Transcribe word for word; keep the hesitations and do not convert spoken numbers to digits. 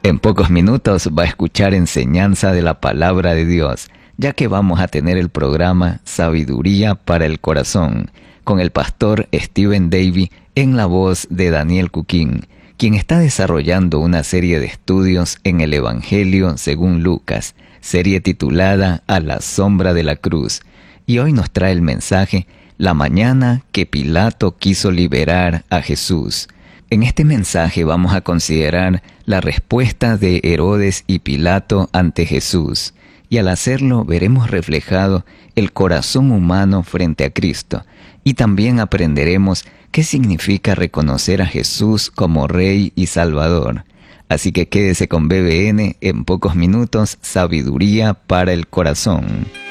En pocos minutos va a escuchar enseñanza de la palabra de Dios, ya que vamos a tener el programa Sabiduría para el Corazón, con el pastor Steven Davy en la voz de Daniel Cuquín, quien está desarrollando una serie de estudios en el Evangelio según Lucas, serie titulada A la sombra de la cruz, y hoy nos trae el mensaje La mañana que Pilato quiso liberar a Jesús. En este mensaje vamos a considerar la respuesta de Herodes y Pilato ante Jesús, y al hacerlo veremos reflejado el corazón humano frente a Cristo, y también aprenderemos qué significa reconocer a Jesús como Rey y Salvador. Así que quédese con B B N, en pocos minutos, Sabiduría para el Corazón.